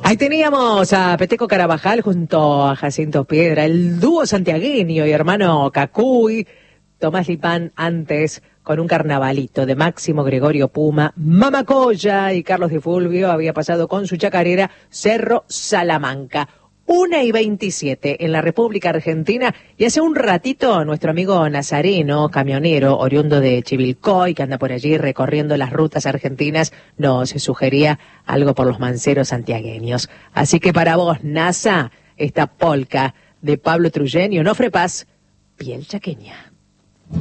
Ahí teníamos a Peteco Carabajal junto a Jacinto Piedra, el dúo santiagueño y hermano Cacuy, Tomás Lipán antes con un carnavalito de Máximo Gregorio Puma, Mamacoya y Carlos Di Fulvio había pasado con su chacarera Cerro Salamanca. 1:27 en la República Argentina, y hace un ratito nuestro amigo Nazareno, camionero, oriundo de Chivilcoy, que anda por allí recorriendo las rutas argentinas, nos sugería algo por los manceros santiagueños. Así que para vos, Nasa, esta polca de Pablo Trujeni, Onofre Paz, Piel Chaqueña.